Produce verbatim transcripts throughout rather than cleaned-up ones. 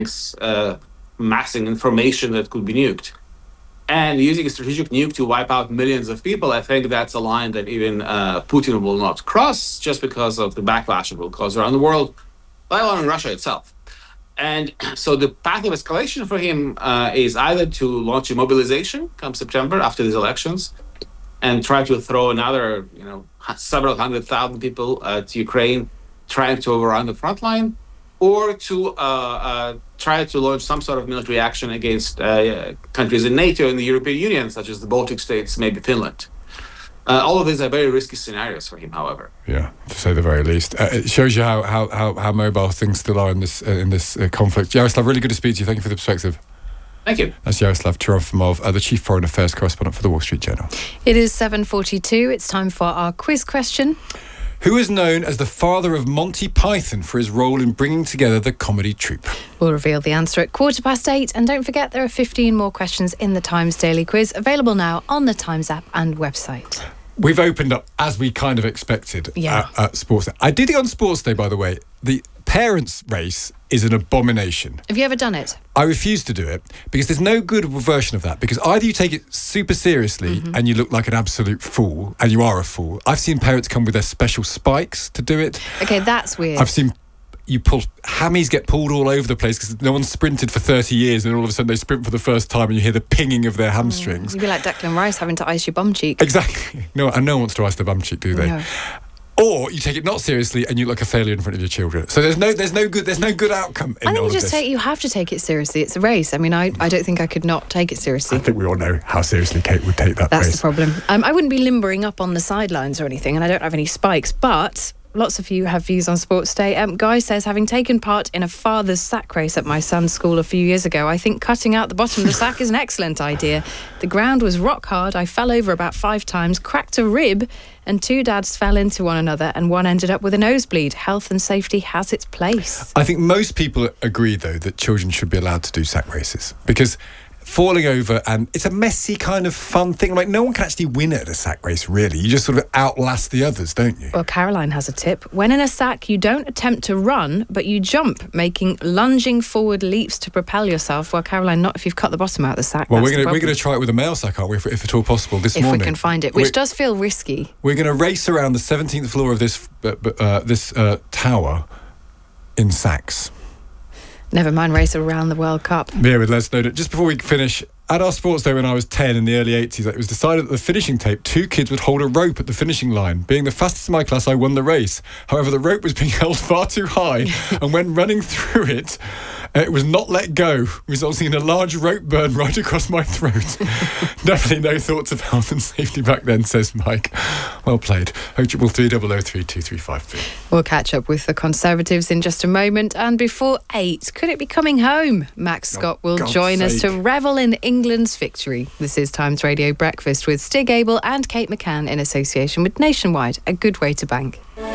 uh, massing information that could be nuked. And using a strategic nuke to wipe out millions of people, I think that's a line that even uh, Putin will not cross, just because of the backlash it will cause around the world, let alone in Russia itself. And so the path of escalation for him uh, is either to launch a mobilization come September after these elections and try to throw another, you know, several hundred thousand people uh, to Ukraine, trying to overrun the front line, or to uh, uh, try to launch some sort of military action against uh, countries in NATO and the European Union, such as the Baltic states, maybe Finland. Uh, all of these are very risky scenarios for him, however. Yeah, to say the very least. Uh, it shows you how, how, how, how mobile things still are in this uh, in this uh, conflict. Yaroslav, really good to speak to you. Thank you for the perspective. Thank you. That's Yaroslav Trofimov, uh, the Chief Foreign Affairs Correspondent for the Wall Street Journal. It is seven forty-two. It's time for our quiz question. Who is known as the father of Monty Python for his role in bringing together the comedy troupe? We'll reveal the answer at quarter past eight. And don't forget, there are fifteen more questions in the Times Daily Quiz, available now on the Times app and website. We've opened up, as we kind of expected, yeah. at, at Sports Day. I did it on Sports Day, by the way. The parents' race is an abomination. Have you ever done it? I refuse to do it because there's no good version of that, because either you take it super seriously mm-hmm. and you look like an absolute fool, and you are a fool. I've seen parents come with their special spikes to do it. Okay, that's weird. I've seen you pull hammies get pulled all over the place because no one's sprinted for thirty years, and all of a sudden they sprint for the first time and you hear the pinging of their hamstrings. Mm, you'd be like Declan Rice having to ice your bum cheek. Exactly. No, and no one wants to ice their bum cheek, do they? No. Or you take it not seriously and you look like a failure in front of your children. So there's no, there's no good, there's no good outcome. In I think all you of just this. take, you have to take it seriously. It's a race. I mean, I, I don't think I could not take it seriously. I think we all know how seriously Kate would take that That's race. the problem. Um, I wouldn't be limbering up on the sidelines or anything, and I don't have any spikes, but lots of you have views on Sports Day. Um, Guy says, having taken part in a father's sack race at my son's school a few years ago, I think cutting out the bottom of the sack is an excellent idea. The ground was rock hard. I fell over about five times, cracked a rib, and two dads fell into one another, and one ended up with a nosebleed. Health and safety has its place. I think most people agree, though, that children should be allowed to do sack races, because falling over, and it's a messy kind of fun thing. Like, no one can actually win at a sack race, really. You just sort of outlast the others, don't you? Well, Caroline has a tip. When in a sack, you don't attempt to run, but you jump, making lunging forward leaps to propel yourself. Well, Caroline, not if you've cut the bottom out of the sack. Well, That's we're going we're going to try it with a male sack, aren't we, if, if at all possible, this if morning. If we can find it, which we're, does feel risky. We're going to race around the seventeenth floor of this uh, uh, this uh, tower in sacks. Never mind race around the World Cup. Yeah, with Les Snowden. Just before we finish, at our Sports Day when I was ten in the early eighties, it was decided that the finishing tape, two kids would hold a rope at the finishing line. Being the fastest in my class, I won the race. However, the rope was being held far too high, and when running through it, it was not let go, resulting in a large rope burn right across my throat. Definitely no thoughts of health and safety back then, says Mike. Well played. oh triple three double oh three two three five three. We'll catch up with the Conservatives in just a moment. And before eight, could it be coming home? Max Scott will God's join sake. us to revel in England's victory. This is Times Radio Breakfast with Stig Abel and Kate McCann in association with Nationwide, a good way to bank.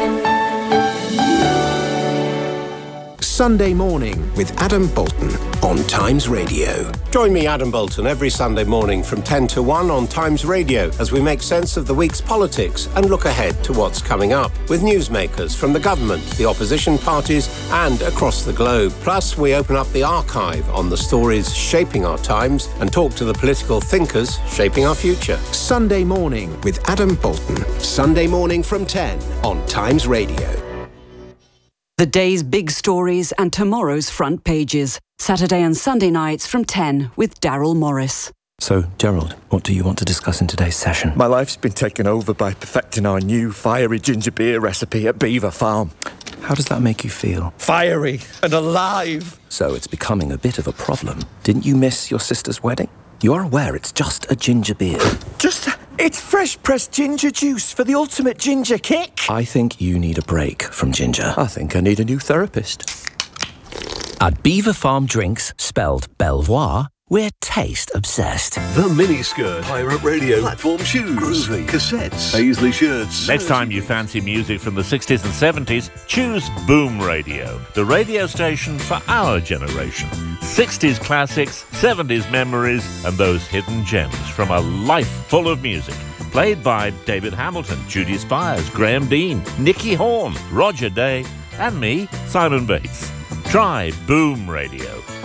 Sunday Morning with Adam Bolton on Times Radio. Join me, Adam Bolton, every Sunday morning from ten to one on Times Radio as we make sense of the week's politics and look ahead to what's coming up with newsmakers from the government, the opposition parties and across the globe. Plus, we open up the archive on the stories shaping our times and talk to the political thinkers shaping our future. Sunday Morning with Adam Bolton. Sunday morning from ten on Times Radio. The day's big stories and tomorrow's front pages. Saturday and Sunday nights from ten with Daryl Morris. So, Gerald, what do you want to discuss in today's session? My life's been taken over by perfecting our new fiery ginger beer recipe at Beaver Farm. How does that make you feel? Fiery and alive! So it's becoming a bit of a problem. Didn't you miss your sister's wedding? You are aware it's just a ginger beer. Just... It's fresh pressed ginger juice for the ultimate ginger kick. I think you need a break from ginger. I think I need a new therapist. At Beaver Farm Drinks, spelled Belvoir, we're taste obsessed. The miniskirt, pirate radio, platform shoes, groovy, cassettes, Paisley shirts. Next time you fancy music from the sixties and seventies, choose Boom Radio, the radio station for our generation. sixties classics, seventies memories, and those hidden gems from a life full of music. Played by David Hamilton, Judy Spires, Graham Dean, Nicky Horn, Roger Day, and me, Simon Bates. Try Boom Radio.